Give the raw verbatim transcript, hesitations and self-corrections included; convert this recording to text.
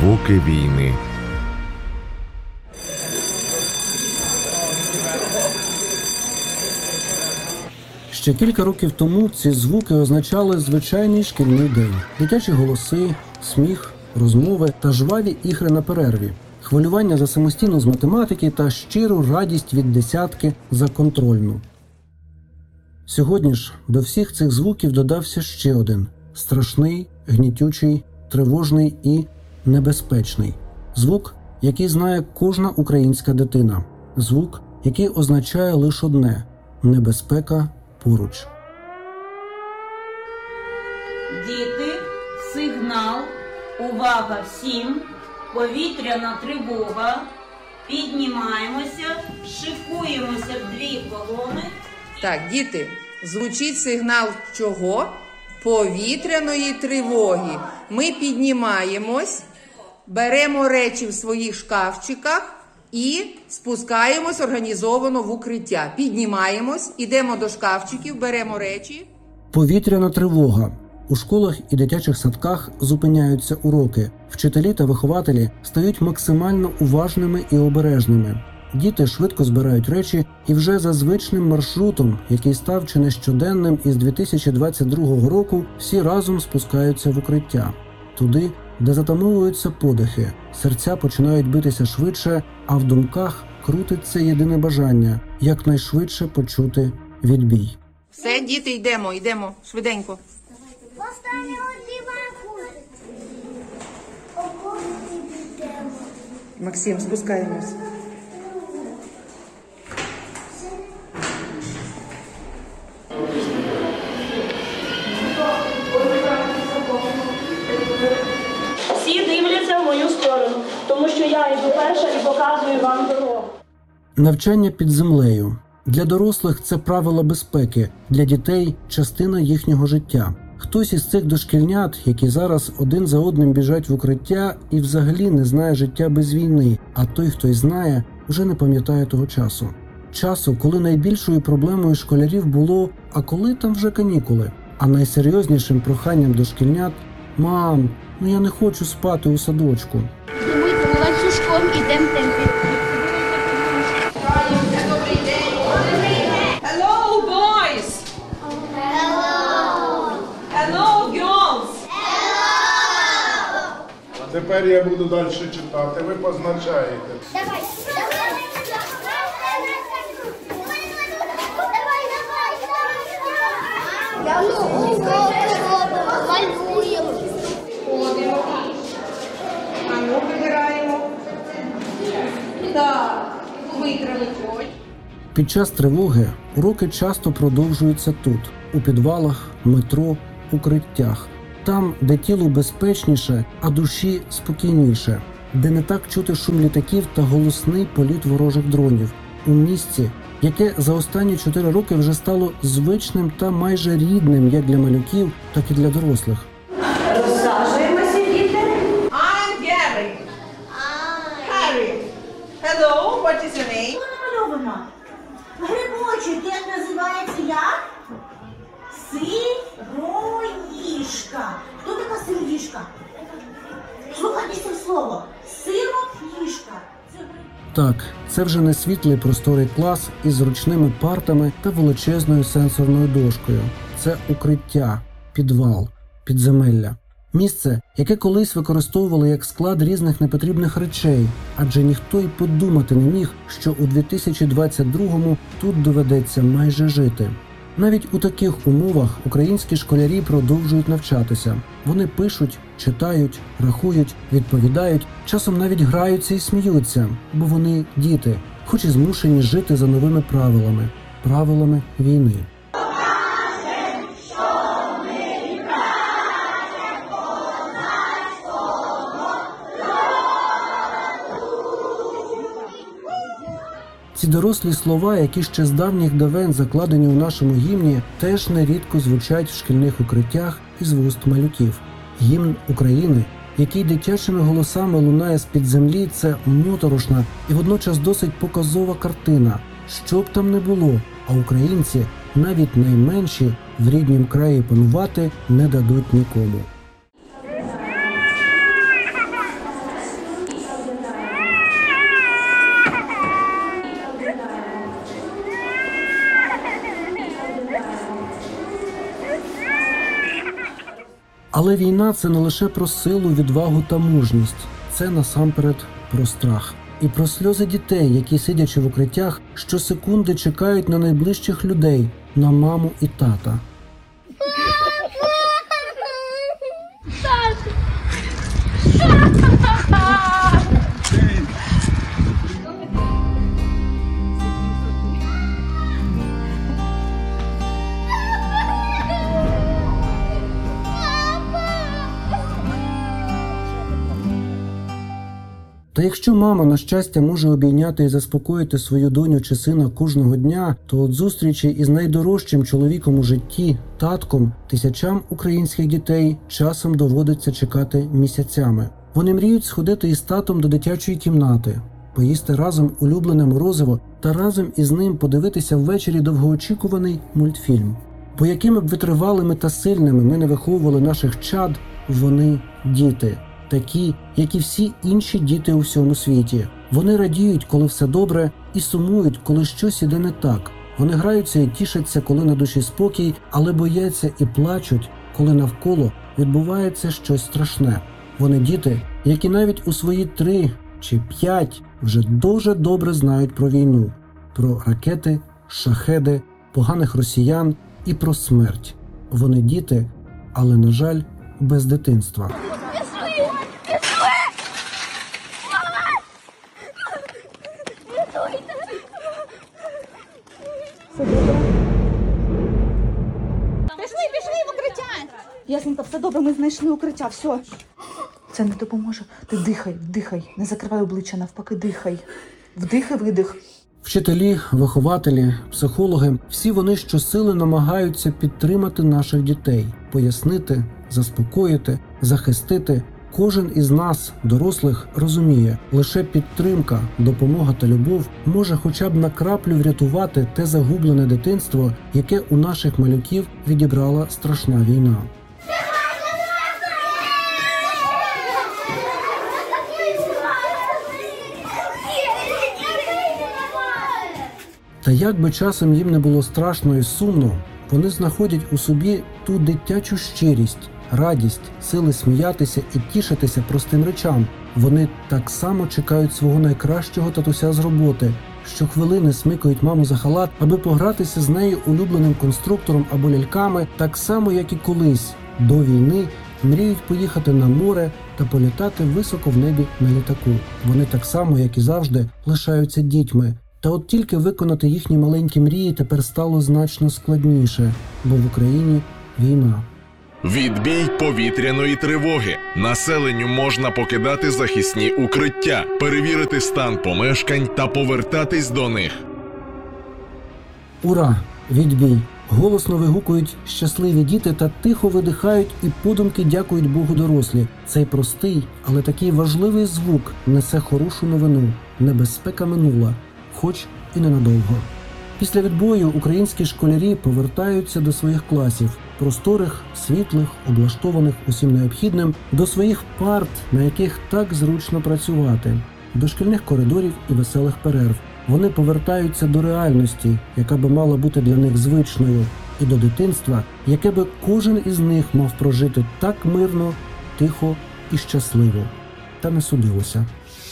Звуки війни. Ще кілька років тому ці звуки означали звичайний шкільний день. Дитячі голоси, сміх, розмови та жваві ігри на перерві. Хвилювання за самостійну з математики та щиру радість від десятки за контрольну. Сьогодні ж до всіх цих звуків додався ще один – страшний, гнітючий, тривожний і небезпечний. Звук, який знає кожна українська дитина. Звук, який означає лише одне – небезпека поруч. Діти, сигнал, увага всім, повітряна тривога, піднімаємося, шикуємося в дві колони. Так, діти, звучить сигнал чого? Повітряної тривоги. Ми піднімаємось, беремо речі в своїх шкафчиках і спускаємось організовано в укриття. Піднімаємось, ідемо до шкафчиків, беремо речі. Повітряна тривога. У школах і дитячих садках зупиняються уроки. Вчителі та вихователі стають максимально уважними і обережними. Діти швидко збирають речі і вже за звичним маршрутом, який став чи не щоденним із дві тисячі двадцять другого року, всі разом спускаються в укриття. Туди, де затамовуються подихи, серця починають битися швидше, а в думках крутиться єдине бажання – якнайшвидше почути відбій. Все, діти, йдемо, йдемо, швиденько. Максим, спускаємось. Всі дивляться в мою сторону, тому що я йду перша і показую вам дорогу. Навчання під землею. Для дорослих це правила безпеки, для дітей – частина їхнього життя. Хтось із цих дошкільнят, які зараз один за одним біжать в укриття і взагалі не знає життя без війни, а той, хто й знає, вже не пам'ятає того часу. Часу, коли найбільшою проблемою школярів було «а коли там вже канікули?», а найсерйознішим проханням дошкільнят – «мам, ну я не хочу спати у садочку». Думайте, ми ланцюжком ідемо в темпі. Hello, boys! Hello, girls! А тепер я буду далі читати, ви позначаєте. Давай, давай, давай, давай, малюємо. Ходимо. А ну, вибираємо. Так, витрали ходь. Під час тривоги уроки часто продовжуються тут, у підвалах, метро, укриттях. Там, де тілу безпечніше, а душі спокійніше. Де не так чути шум літаків та голосний політ ворожих дронів. У місці, яке за останні чотири роки вже стало звичним та майже рідним як для малюків, так і для дорослих. Розсаджуємося, діти. I'm Gary. Harry. Hello, what is your name? Намальовано. Грибочок, як називається як? Сироїжка. Хто така сироїжка? Слухайте це слово. Сироїжка. Так, це вже не світлий просторий клас із зручними партами та величезною сенсорною дошкою. Це укриття, підвал, підземелля. Місце, яке колись використовували як склад різних непотрібних речей, адже ніхто й подумати не міг, що у дві тисячі двадцять другому тут доведеться майже жити. Навіть у таких умовах українські школярі продовжують навчатися. Вони пишуть, читають, рахують, відповідають, часом навіть граються і сміються, бо вони діти, хоч і змушені жити за новими правилами, правилами війни. Ці дорослі слова, які ще з давніх давен закладені у нашому гімні, теж нерідко звучать в шкільних укриттях із вуст малюків. Гімн України, який дитячими голосами лунає з-під землі, це моторошна і водночас досить показова картина. Що б там не було, а українці, навіть найменші, в ріднім краї панувати не дадуть нікому. Але війна – це не лише про силу, відвагу та мужність. Це насамперед про страх. І про сльози дітей, які, сидячи в укриттях, щосекунди чекають на найближчих людей, на маму і тата. Та якщо мама, на щастя, може обійняти і заспокоїти свою доню чи сина кожного дня, то от зустрічі із найдорожчим чоловіком у житті, татком, тисячам українських дітей часом доводиться чекати місяцями. Вони мріють сходити із татом до дитячої кімнати, поїсти разом улюблене морозиво та разом із ним подивитися ввечері довгоочікуваний мультфільм. Бо якими б витривалими та сильними ми не виховували наших чад, вони – діти. Такі, як і всі інші діти у всьому світі. Вони радіють, коли все добре, і сумують, коли щось іде не так. Вони граються і тішаться, коли на душі спокій, але бояться і плачуть, коли навколо відбувається щось страшне. Вони діти, які навіть у свої три чи п'ять вже дуже добре знають про війну, про ракети, шахеди, поганих росіян і про смерть. Вони діти, але, на жаль, без дитинства. Пішли, пішли в укриття! Ясненько, все добре, ми знайшли укриття, все. Це не допоможе. Ти дихай, дихай, не закривай обличчя, навпаки, дихай. Вдих і видих. Вчителі, вихователі, психологи – всі вони щосили намагаються підтримати наших дітей, пояснити, заспокоїти, захистити. Кожен із нас, дорослих, розуміє, лише підтримка, допомога та любов може хоча б на краплю врятувати те загублене дитинство, яке у наших малюків відібрала страшна війна. Та як би часом їм не було страшно і сумно, вони знаходять у собі ту дитячу щирість, радість, сили сміятися і тішитися простим речам. Вони так само чекають свого найкращого татуся з роботи, щохвилини смикають маму за халат, аби погратися з нею улюбленим конструктором або ляльками, так само, як і колись, до війни, мріють поїхати на море та політати високо в небі на літаку. Вони так само, як і завжди, лишаються дітьми. Та от тільки виконати їхні маленькі мрії тепер стало значно складніше, бо в Україні війна. Відбій повітряної тривоги. Населенню можна покидати захисні укриття, перевірити стан помешкань та повертатись до них. Ура! Відбій! Голосно вигукують щасливі діти та тихо видихають і подумки дякують Богу дорослі. Цей простий, але такий важливий звук несе хорошу новину. Небезпека минула, хоч і ненадовго. Після відбою українські школярі повертаються до своїх класів, просторих, світлих, облаштованих усім необхідним, до своїх парт, на яких так зручно працювати, до шкільних коридорів і веселих перерв. Вони повертаються до реальності, яка би мала бути для них звичною, і до дитинства, яке би кожен із них мав прожити так мирно, тихо і щасливо. Та не судилося.